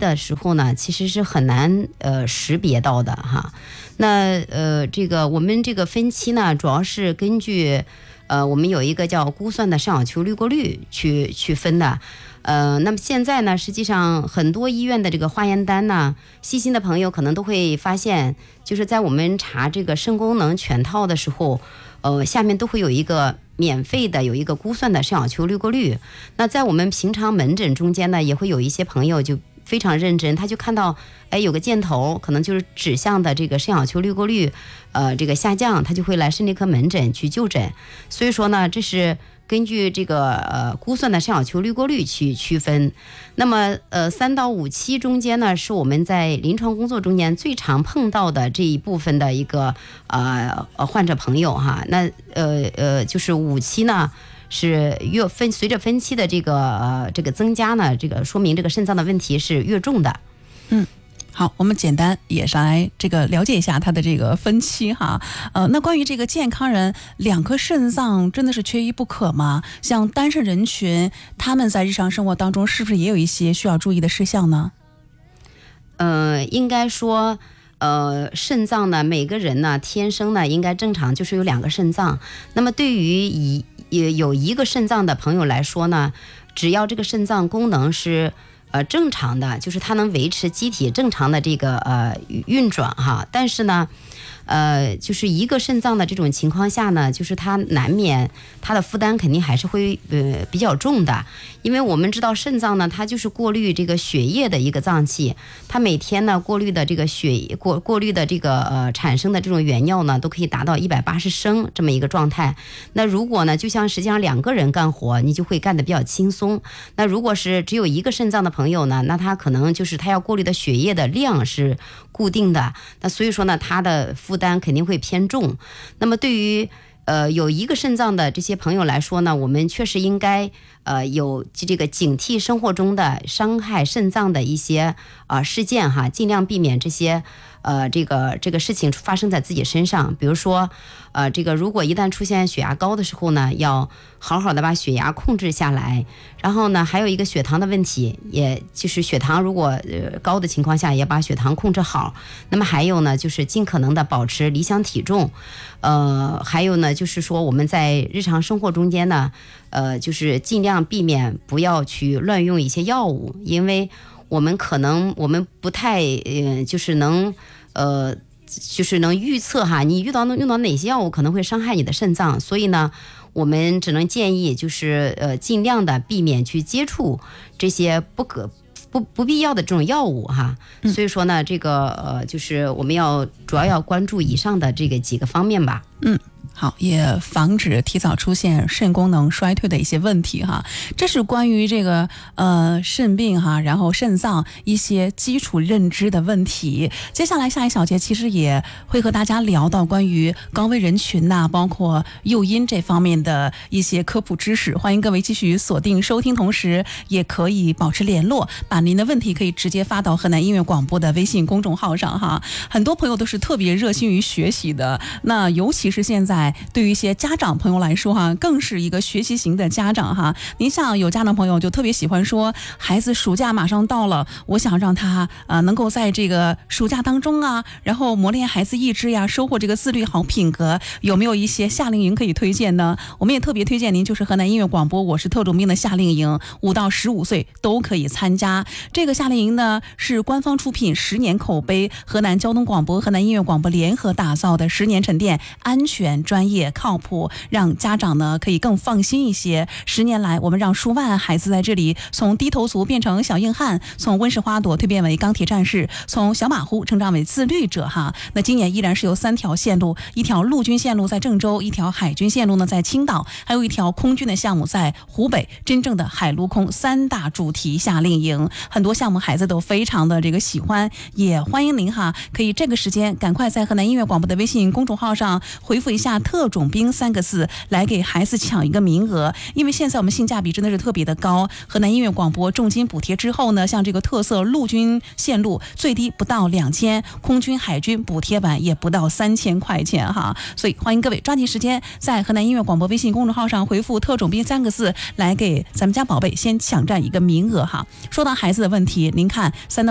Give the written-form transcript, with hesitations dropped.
的时候呢，其实是很难识别到的哈。那这个我们这个分期呢，主要是根据我们有一个叫估算的肾小球滤过率去分的。那么现在呢，实际上很多医院的这个化验单呢，细心的朋友可能都会发现，就是在我们查这个肾功能全套的时候，下面都会有一个免费的有一个估算的肾小球滤过率。那在我们平常门诊中间呢，也会有一些朋友就非常认真，他就看到有个箭头，可能就是指向的这个肾小球滤过率这个下降，他就会来肾内科门诊去就诊。所以说呢，这是根据这个估算的肾小球滤过率去区分。那么3到5期中间呢，是我们在临床工作中间最常碰到的这一部分的一个患者朋友哈。那就是5期呢，是随着分期的这个增加呢，这个说明这个肾脏的问题是越重的。 好，我们简单也是来这个了解一下它的这个分期哈。那关于这个健康人2颗肾脏真的是缺一不可吗？像单肾人群，他们在日常生活当中是不是也有一些需要注意的事项呢？ 应该说肾脏呢，每个人呢天生呢应该正常就是有2个肾脏。那么对于有1个肾脏的朋友来说呢，只要这个肾脏功能是正常的，就是它能维持机体正常的这个运转哈。但是呢就是1个肾脏的这种情况下呢，就是它难免它的负担肯定还是会比较重的。因为我们知道肾脏呢，它就是过滤这个血液的一个脏器，它每天呢过滤的这个过滤的这个产生的这种原尿呢，都可以达到180升这么一个状态。那如果呢，就像实际上2个人干活，你就会干得比较轻松。那如果是只有1个肾脏的朋友呢，那他可能就是他要过滤的血液的量是固定的，那所以说呢，他的负担肯定会偏重。那么对于有1个肾脏的这些朋友来说呢，我们确实应该有这个警惕生活中的伤害肾脏的一些事件哈，尽量避免这些这个事情发生在自己身上。比如说这个如果一旦出现血压高的时候呢，要好好的把血压控制下来。然后呢，还有一个血糖的问题，也就是血糖如果高的情况下，也把血糖控制好。那么还有呢，就是尽可能的保持理想体重。还有呢，就是说我们在日常生活中间呢，就是尽量避免不要去乱用一些药物，因为我们不太就是能预测哈，你用到哪些药物可能会伤害你的肾脏。所以呢，我们只能建议就是尽量的避免去接触这些不必要的这种药物哈。所以说呢，这个就是我们主要要关注以上的这个几个方面吧。 好，也防止提早出现肾功能衰退的一些问题哈。这是关于这个肾病哈，然后肾脏一些基础认知的问题。接下来下一小节其实也会和大家聊到关于高危人群呐，包括诱因这方面的一些科普知识。欢迎各位继续锁定收听，同时也可以保持联络，把您的问题可以直接发到河南音乐广播的微信公众号上哈。很多朋友都是特别热心于学习的，那尤其是现在对于一些家长朋友来说哈，更是一个学习型的家长哈。您像有家长朋友就特别喜欢说，孩子暑假马上到了，我想让他能够在这个暑假当中啊，然后磨练孩子意志呀，收获这个自律好品格。有没有一些夏令营可以推荐呢？我们也特别推荐您，就是河南音乐广播我是特种兵的夏令营，5到15岁都可以参加。这个夏令营呢是官方出品，10年口碑，河南交通广播、河南音乐广播联合打造的10年沉淀，安全专业靠谱，让家长呢可以更放心一些。10年来，我们让数万孩子在这里从低头族变成小硬汉，从温室花朵蜕变为钢铁战士，从小马虎成长为自律者哈。那今年依然是有3条线路，一条陆军线路在郑州，一条海军线路呢在青岛，还有一条空军的项目在湖北。真正的海陆空3大主题夏令营，很多项目孩子都非常的这个喜欢，也欢迎您哈，可以这个时间赶快在河南音乐广播的微信公众号上回复一下特种兵3个字，来给孩子抢一个名额。因为现在我们性价比真的是特别的高，河南音乐广播重金补贴之后呢，像这个特色陆军线路最低不到2000，空军海军补贴版也不到3000块钱哈。所以欢迎各位抓紧时间在河南音乐广播微信公众号上回复特种兵3个字，来给咱们家宝贝先抢占一个名额哈。说到孩子的问题，您看3到